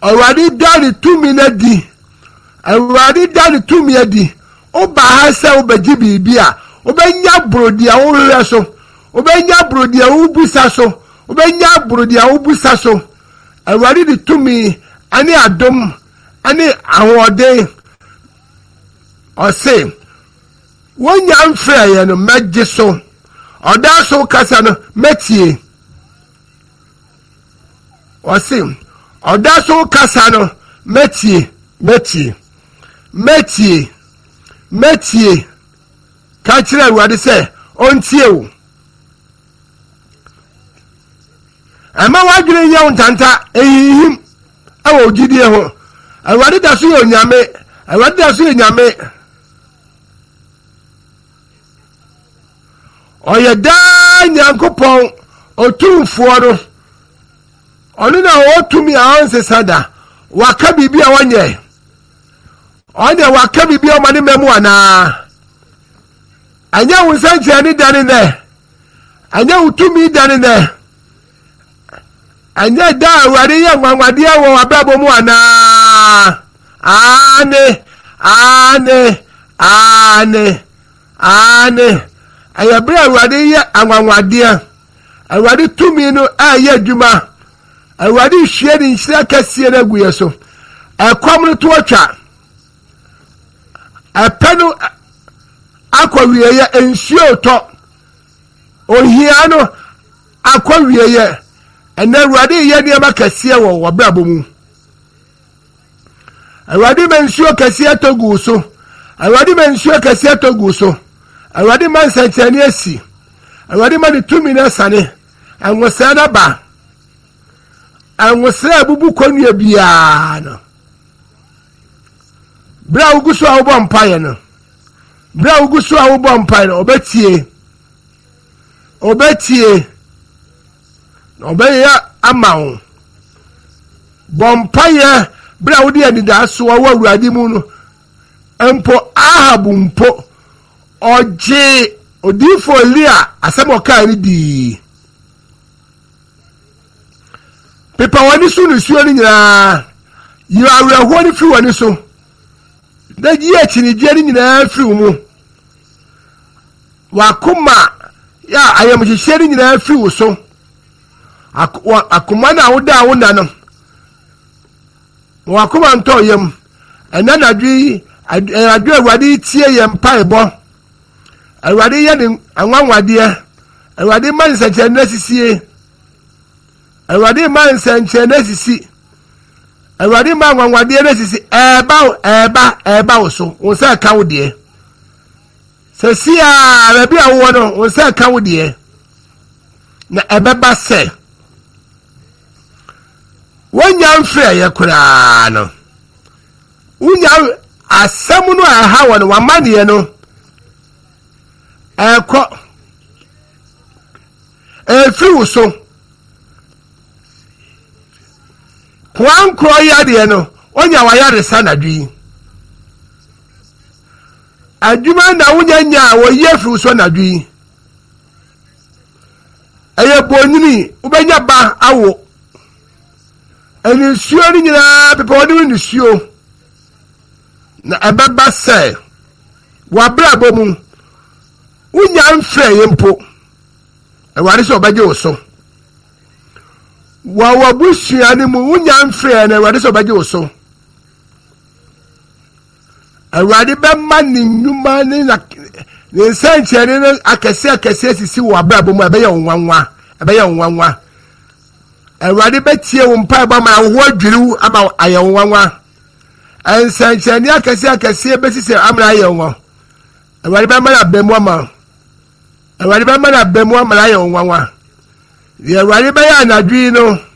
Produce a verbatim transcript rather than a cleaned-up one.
Awurade da ne tumi na di. Awurade da ne tumi adi. Oba ha se obaji bibi a, obenya brodi a wohwe so. Obenya brodi a wobusa so. Obenya brodi a wobusa so. Awurade de tumi ani adom ani awode. Ose wonya mfra ye no megye so. Oda so kasa no metie. Ose oda so kasa no metie, metie. Metie. Metie. Ka kire Awurade se ontie wo. Ama wadwene nya untanta ehihim awo ogidie ho. Awurade da so yo nyame. Awurade da so yo nyame. Oye da Nyankopɔn otumfo no. Ono na otumi a onse sada. Waka bibia wanye. Onye waka bibia o mane memu ana. Anya unsanche ni dani ne. Anya utumi dani ne. Anya da Awurade ya nwanwade wo abrabo mu ana. Ane, ane, ane, ane. Aya bra Awurade ya anwanwade. Awurade tumi no aye adwuma. Awurade hwie ni nhyira kase na guye so. Ekwam no to atwa. Apenu akwawiye ya ensuo to. Ohia no akwawiye. Ena Awurade ye ne makase wo wabrabo mu. Awurade mensuo kase togu so. Awurade mensuo kase togu so. Awurade man sanchani asi. Awurade man tumi na sane. Anwosa na ba. Anwosa bubu konua bia no. Bra uguso a wo mpaye no. Bra uguso a wo mpaye no obetie. Obetie. Obeya amawo. Bompaye bra wo de anida so wo Awurade mu no. Empo Ahabu mpo oje odifo Elia asemo ka ni di. Pepa wani so no suo ni nyina. Yi awraho ni fi wani so. Da ji achi ni je ni nyina fi mu. Wakoma ya ayam hihye ni nyina fi wo so. Akoma na woda wona no. Wakoma nto yam. Ena na dwi adwo Awurade tie yam paebo. Awurade ye ni anwanwade. Awurade man sanche na sisie. Awurade man sanche na sisi. Awurade man anwanwade na sisi. Eba eba eba so. Wonsa ka wo de. Sesia rabi awo no wonsa ka wo de. Na ebeba se. Wonya mfre ye kura no. Unya asemu no aha wo no wamane no. Eko efi wuso kwan kro ya de no onya wa ya resa na dwi adwuma na wonya nya wo ye fi wuso na dwi eye bonini ubenya ba awo eni suo ni nyina pepe woni ni suo na ebeba se wa bra bomu unya mfre yempo Awurade so obaje wo so wa wabusua ni mu unya mfre na Awurade so obaje wo so Awurade be mani nyuma ni na ni sanche ni akese akese sisi wo abrabo mu ebeye wonwanwa ebeye wonwanwa Awurade be tie wo mpa ba ma wo adwiriw aba aye wonwanwa ensanche ni akese akese be sisi amra aye wonwa Awurade be mara bemu ama Awurade be mara bemu ama aye wonwanwa Awurade be ya na dwi no